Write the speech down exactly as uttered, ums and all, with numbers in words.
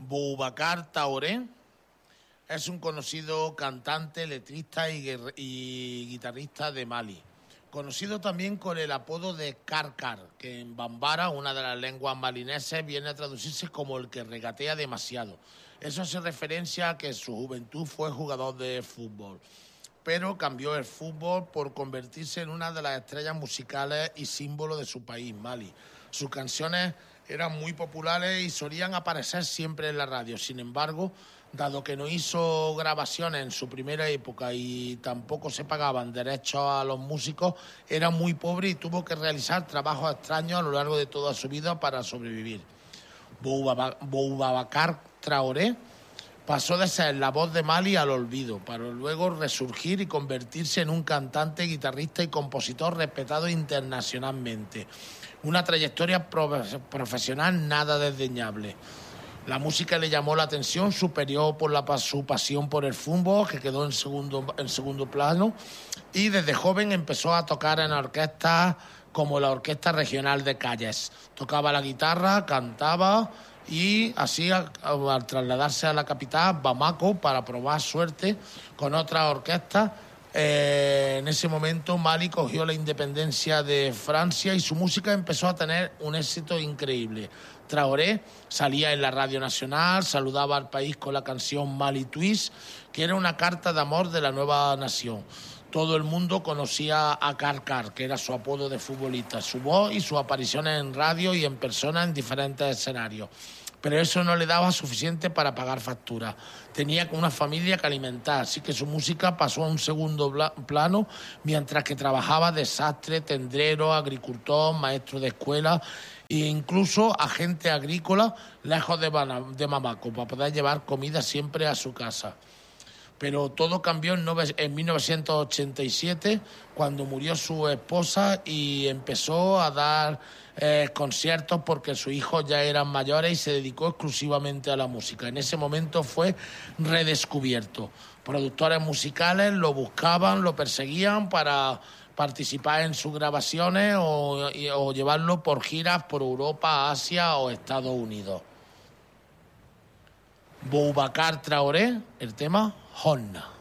Boubacar Traoré es un conocido cantante, letrista y, y guitarrista de Mali, conocido también con el apodo de Karkar, que en Bambara, una de las lenguas malineses, viene a traducirse como el que regatea demasiado. Eso hace referencia a que en su juventud fue jugador de fútbol, pero cambió el fútbol por convertirse en una de las estrellas musicales y símbolo de su país, Mali. Sus canciones eran muy populares y solían aparecer siempre en la radio. Sin embargo, dado que no hizo grabaciones en su primera época y tampoco se pagaban derechos a los músicos, era muy pobre y tuvo que realizar trabajos extraños a lo largo de toda su vida para sobrevivir. Boubacar Traoré pasó de ser la voz de Mali al olvido, para luego resurgir y convertirse en un cantante, guitarrista y compositor respetado internacionalmente. Una trayectoria profesional nada desdeñable. La música le llamó la atención, superior por la, su pasión por el fútbol, que quedó en segundo, en segundo plano, y desde joven empezó a tocar en orquestas como la Orquesta Regional de Calles. Tocaba la guitarra, cantaba y así al, al trasladarse a la capital, Bamako, para probar suerte con otras orquestas. Eh, en ese momento Mali cogió la independencia de Francia y su música empezó a tener un éxito increíble. Traoré salía en la Radio Nacional, saludaba al país con la canción Mali Twist, que era una carta de amor de la nueva nación. Todo el mundo conocía a Karkar, que era su apodo de futbolista, su voz y sus apariciones en radio y en persona en diferentes escenarios. Pero eso no le daba suficiente para pagar facturas. Tenía una familia que alimentar, así que su música pasó a un segundo plano, mientras que trabajaba de sastre, tendrero, agricultor, maestro de escuela e incluso agente agrícola lejos de, de Bamako, para poder llevar comida siempre a su casa. Pero todo cambió en mil novecientos ochenta y siete, cuando murió su esposa y empezó a dar eh, conciertos porque sus hijos ya eran mayores y se dedicó exclusivamente a la música. En ese momento fue redescubierto. Productores musicales lo buscaban, lo perseguían para participar en sus grabaciones o, o llevarlo por giras por Europa, Asia o Estados Unidos. Boubacar Traoré, el tema Honna.